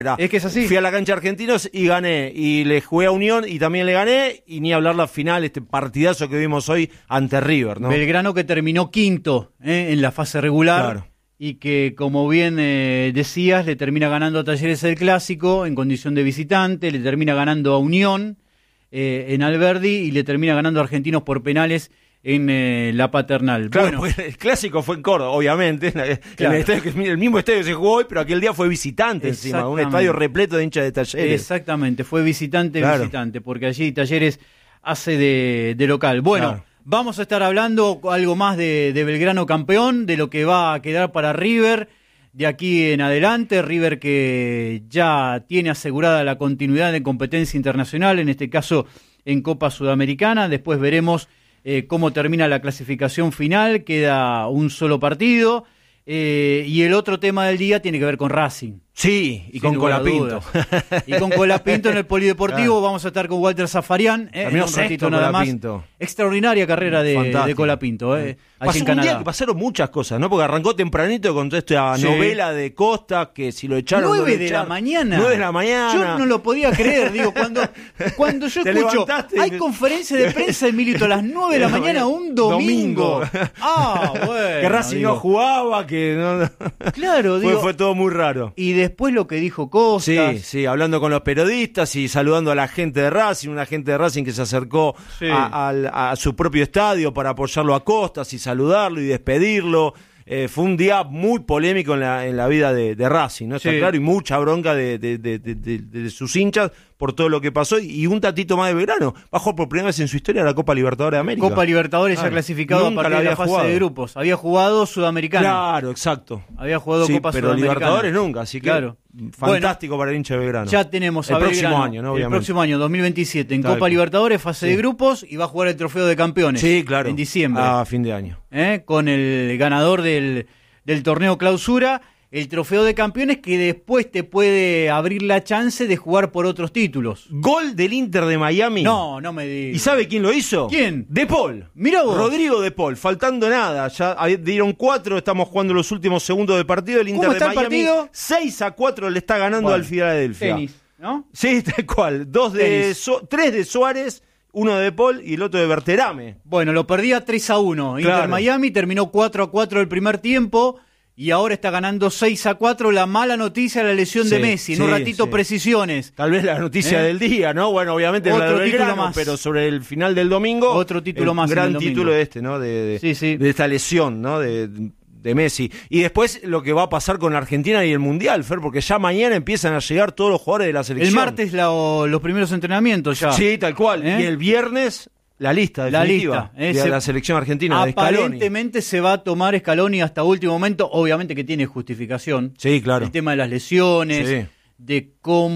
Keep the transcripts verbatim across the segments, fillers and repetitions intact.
Es que es así. Fui a la cancha de Argentinos y gané. Y le jugué a Unión y también le gané. Y ni hablar la final, este partidazo que vimos hoy ante River, ¿no? Belgrano que terminó quinto eh, en la fase regular. Claro. Y que, como bien eh, decías, le termina ganando a Talleres el Clásico en condición de visitante, le termina ganando a Unión eh, en Alberdi y le termina ganando a Argentinos por penales en eh, la Paternal. Claro, bueno, el Clásico fue en Córdoba, obviamente, en claro. el, estadio, el mismo estadio que se jugó hoy, pero aquel día fue visitante encima, un estadio repleto de hinchas de Talleres. Exactamente, fue visitante, claro. visitante, porque allí Talleres hace de, de local. Bueno, claro. Vamos a estar hablando algo más de, de Belgrano campeón, de lo que va a quedar para River de aquí en adelante. River que ya tiene asegurada la continuidad de competencia internacional, en este caso en Copa Sudamericana. Después veremos eh, cómo termina la clasificación final, queda un solo partido. Eh, y el otro tema del día tiene que ver con Racing. Sí, y con Colapinto. Y con Colapinto en el Polideportivo. Claro. Vamos a estar con Walter Zafarian eh, en un ratito nada más. Extraordinaria carrera de, de Colapinto. Eh, Pasó en un Canadá. día que pasaron muchas cosas, ¿no? Porque arrancó tempranito con toda esta sí. novela de Costa, que si lo echaron... nueve lo de echaron. la mañana. nueve de la mañana. Yo no lo podía creer, digo, cuando, cuando yo escucho, hay y... conferencia de prensa de Milito a las nueve de la mañana un domingo. domingo. Ah, bueno. Que Racing digo. no jugaba, que no... Claro, digo. Fue, fue todo muy raro. Y después lo que dijo Costa. Sí, sí, hablando con los periodistas y saludando a la gente de Racing, una gente de Racing que se acercó sí. a, a, a su propio estadio para apoyarlo a Costas y saludarlo y despedirlo. Eh, fue un día muy polémico en la, en la vida de, de Racing, ¿no? Está sí. claro, y mucha bronca de, de, de, de, de, de sus hinchas por todo lo que pasó, y un tatito más de Belgrano, bajó por primera vez en su historia la Copa Libertadores de América. Copa Libertadores ya ah, clasificado a partir de la fase jugado. de grupos. Había jugado Sudamericana. Claro, exacto. Había jugado sí, Copa pero Sudamericana. Pero Libertadores nunca, así que claro. fantástico bueno, para el hincha de Belgrano. Ya tenemos a el Belgrano, próximo año, ¿no? Obviamente. El próximo año, dos mil veintisiete, en Tal Copa cual. Libertadores, fase sí. de grupos, y va a jugar el Trofeo de Campeones. Sí, claro. En diciembre. A fin de año. ¿Eh? Con el ganador del, del torneo Clausura, el Trofeo de Campeones, que después te puede abrir la chance de jugar por otros títulos. Gol del Inter de Miami. No, no me digas. ¿Y sabe quién lo hizo? ¿Quién? De Paul. Mirá vos. Rodrigo De Paul, faltando nada. Ya dieron cuatro, estamos jugando los últimos segundos de partido. El Inter ¿Cómo de está Miami. el partido? seis a cuatro le está ganando bueno, al Filadelfia. Tenis, ¿no? Sí, tal cual. Dos de so, tres de Suárez, uno de De Paul y el otro de Berterame. Bueno, lo perdía tres a uno. Claro. Inter Miami terminó cuatro a cuatro el primer tiempo. Y ahora está ganando seis a cuatro. La mala noticia, la lesión sí, de Messi. En sí, un ratito, sí. precisiones. Tal vez la noticia ¿Eh? del día, ¿no? Bueno, obviamente otro la del título Belgrano, más. Pero sobre el final del domingo. Otro título el más. Gran en el título de este, ¿no? De, de, sí, sí. de esta lesión, ¿no? De, de Messi. Y después lo que va a pasar con Argentina y el Mundial, Fer, porque ya mañana empiezan a llegar todos los jugadores de la selección. El martes la, o, los primeros entrenamientos ya. Sí, tal cual. ¿Eh? Y el viernes... La lista definitiva la lista, de la selección argentina. Aparentemente de se va a tomar Scaloni hasta último momento, obviamente que tiene justificación. Sí, claro. El tema de las lesiones, sí. de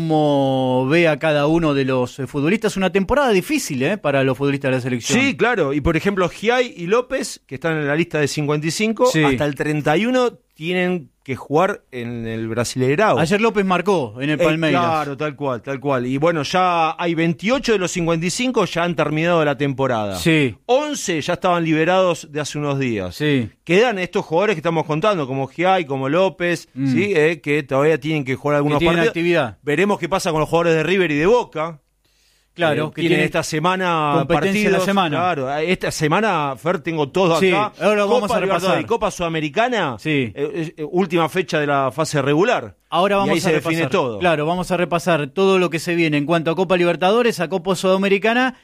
cómo ve a cada uno de los futbolistas. Una temporada difícil ¿eh? para los futbolistas de la selección. Sí, claro. Y por ejemplo, Giai y López, que están en la lista de cincuenta y cinco, sí. hasta el treinta y uno tienen que jugar en el Brasileirao. Ayer López marcó en el Palmeiras. Eh, claro, tal cual, tal cual. Y bueno, ya hay veintiocho de los cincuenta y cinco ya han terminado la temporada. Sí. once ya estaban liberados de hace unos días. Sí. Quedan estos jugadores que estamos contando, como Giai, como López, mm. ¿sí? Eh, que todavía tienen que jugar algunos que partidos. Actividad. Veremos qué pasa con los jugadores de River y de Boca. Claro, eh, que tienen tiene esta semana competencia partidos. la semana. Claro, esta semana, Fer, tengo todo sí, acá. Ahora lo vamos Copa a repasar. Y Copa Sudamericana, sí. eh, eh, última fecha de la fase regular. Ahora vamos y ahí a se repasar. define todo. Claro, vamos a repasar todo lo que se viene en cuanto a Copa Libertadores, a Copa Sudamericana,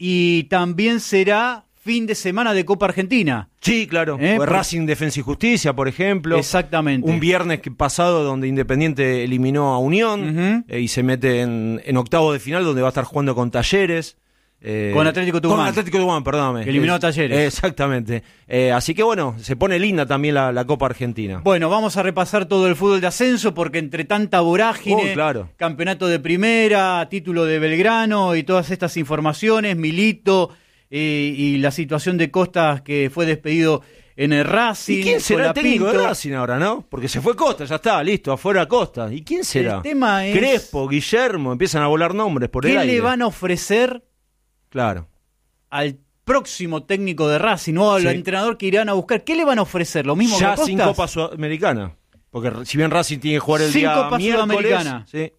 y también será fin de semana de Copa Argentina. Sí, claro. ¿Eh? Por... Racing Defensa y Justicia, por ejemplo. Exactamente. Un viernes pasado donde Independiente eliminó a Unión uh-huh. eh, y se mete en, en octavo de final donde va a estar jugando con Talleres. Eh, con Atlético Tucumán. Con Atlético Tucumán, perdóname. Que eliminó a Talleres. Eh, exactamente. Eh, así que bueno, se pone linda también la, la Copa Argentina. Bueno, vamos a repasar todo el fútbol de ascenso porque entre tanta vorágine, oh, claro. campeonato de primera, título de Belgrano y todas estas informaciones, Milito eh, y la situación de Costas que fue despedido en el Racing. ¿Y quién será el técnico Pinto. de Racing ahora, no? Porque se fue Costa, ya está, listo, afuera Costa. ¿Y quién será? El tema es... Crespo, Guillermo, empiezan a volar nombres por el aire. ¿Qué le van a ofrecer claro. al próximo técnico de Racing o al sí. entrenador que irán a buscar? ¿Qué le van a ofrecer? ¿Lo mismo ya que Costas? sin Copa Sudamericana. Porque si bien Racing tiene que jugar el Sin día Copa miércoles, Sudamericana. ¿sí?